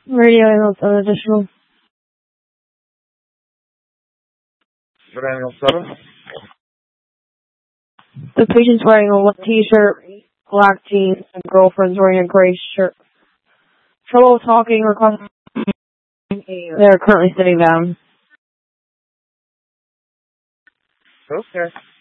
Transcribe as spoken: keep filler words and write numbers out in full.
Radio ambulance unadditional. Good ambulance seven. The patient's wearing a white t-shirt, black jeans, and girlfriend's wearing a gray shirt. Trouble talking or concentrating. They're currently sitting down. Okay.